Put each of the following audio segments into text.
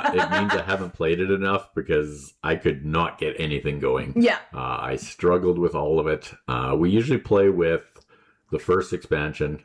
it means I haven't played it enough because I could not get anything going. Yeah. I struggled with all of it. We usually play with the first expansion,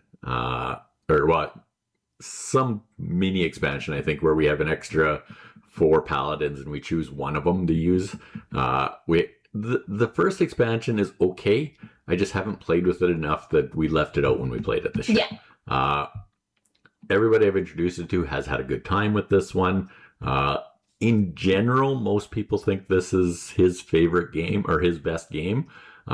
some mini expansion, I think, where we have an extra 4 paladins and we choose one of them to use. The first expansion is okay. I just haven't played with it enough that we left it out when we played it this year. Yeah. Everybody I've introduced it to has had a good time with this one. In general, most people think this is his favorite game or his best game.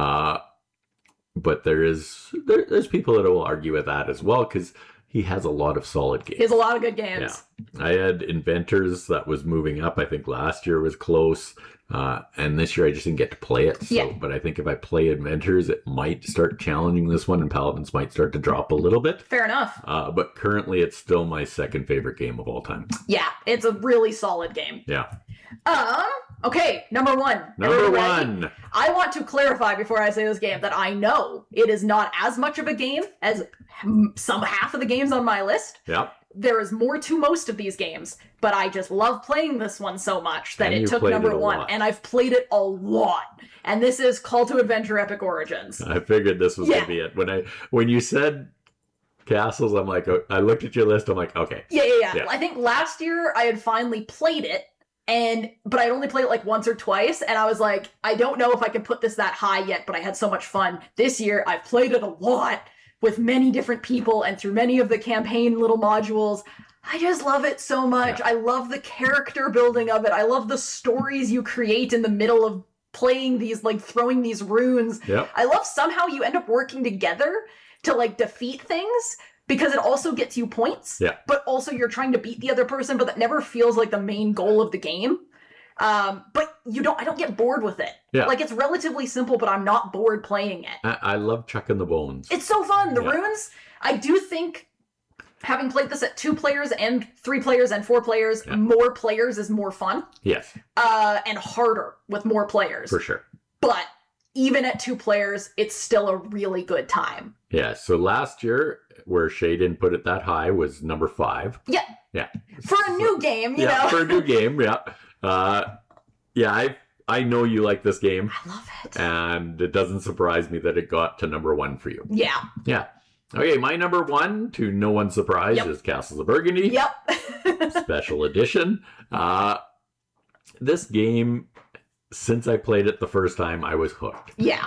But there's people that will argue with that as well because he has a lot of solid games. He has a lot of good games. Yeah. I had Inventors that was moving up. I think last year was close. And this year I just didn't get to play it. So, Yeah. But I think if I play Inventors, it might start challenging this one and Paladins might start to drop a little bit. Fair enough. But currently it's still my second favorite game of all time. Yeah, it's a really solid game. Yeah. Okay, number one. Number Everybody ready? one. I want to clarify before I say this game that I know it is not as much of a game as half of the games on my list. Yep. There is more to most of these games, but I just love playing this one so much that And it you took played number it a one. lot. And I've played it a lot. And this is Call to Adventure Epic Origins. I figured this was Yeah. going to be it. When you said Castles, I'm like, I looked at your list, I'm like, okay. Yeah. I think last year I had finally played it, but I'd only played it like once or twice, and I was like, I don't know if I can put this that high yet, but I had so much fun. This year I've played it a lot with many different people and through many of the campaign little modules. I just love it so much. Yeah. I love the character building of it. I love the stories you create in the middle of playing these, like throwing these runes. Yep. I love somehow you end up working together to like defeat things because it also gets you points. Yeah. But also you're trying to beat the other person, but that never feels like the main goal of the game. But I don't get bored with it. Yeah. Like it's relatively simple, but I'm not bored playing it. I love chucking the bones. It's so fun. The Yeah. runes, I do think having played this at 2 players and 3 players and 4 players, Yeah. more players is more fun. Yes, And harder with more players. for sure. But even at 2 players, it's still a really good time. Yeah, so last year, where Shay didn't put it that high, was number 5. Yeah. Yeah. For a new game, you know. For a new game, yeah. I know you like this game, I love it. and it doesn't surprise me that it got to number 1 for you. Yeah. Yeah. Okay, my number 1, to no one's surprise, Yep. is Castles of Burgundy. Yep. Special edition. This game, since I played it the first time, I was hooked. Yeah.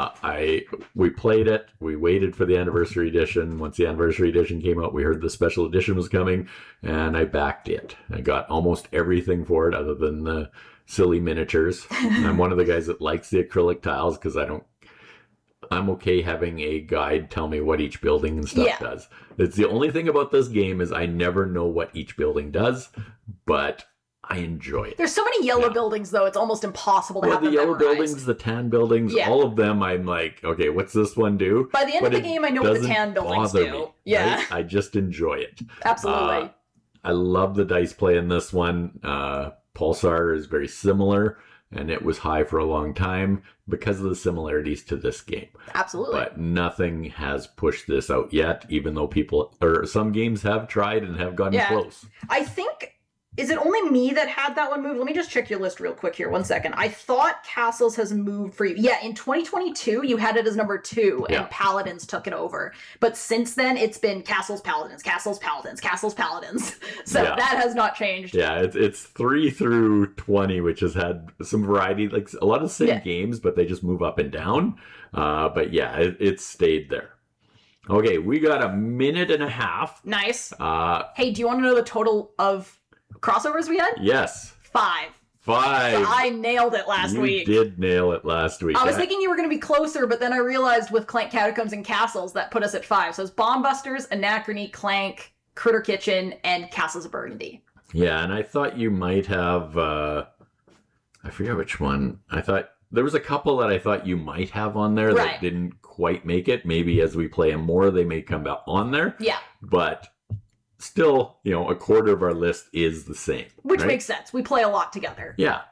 We played it. We waited for the anniversary edition. Once the anniversary edition came out, we heard the special edition was coming, and I backed it. I got almost everything for it other than the silly miniatures. I'm one of the guys that likes the acrylic tiles because I'm okay having a guide tell me what each building and stuff Yeah. does. It's the only thing about this game is I never know what each building does, but I enjoy it. There's so many yellow Yeah. buildings, though, it's almost impossible to Well, have the them yellow memorized. buildings, the tan buildings, Yeah. all of them, I'm like, okay, what's this one do? By the end But of the it game, I know what the doesn't tan buildings bother do. me, Yeah. right? I just enjoy it. Absolutely. I love the dice play in this one. Pulsar is very similar, and it was high for a long time because of the similarities to this game. Absolutely. But nothing has pushed this out yet, even though some games have tried and have gotten Yeah. close. I think, is it only me that had that one moved? Let me just check your list real quick here. 1 second. I thought Castles has moved for you. Yeah, in 2022, you had it as number 2, Yeah. and Paladins took it over. But since then, it's been Castles, Paladins, Castles, Paladins, Castles, Paladins. So Yeah. that has not changed. Yeah, it's 3 through 20, which has had some variety, like a lot of the same Yeah. games, but they just move up and down. But yeah, it stayed there. Okay, we got a minute and a half. Nice. Uh, Hey, do you want to know the total of crossovers we had? yes, 5. 5. I nailed it last you week. did nail it last week. I was thinking you were going to be closer, but then I realized with Clank Catacombs and Castles, that put us at 5. So it's Bombbusters, Anachrony, Clank, Critter Kitchen, and Castles of Burgundy. Yeah, and I thought you might have, I forget which one. I thought, there was a couple that I thought you might have on there Right. that didn't quite make it. Maybe as we play them more, they may come back on there. Yeah, But still, a quarter of our list is the same. which right? makes sense. We play a lot together. Yeah.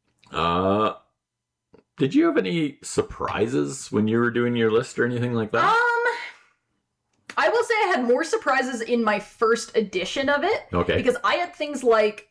Did you have any surprises when you were doing your list or anything like that? I will say I had more surprises in my first edition of it. Okay. Because I had things like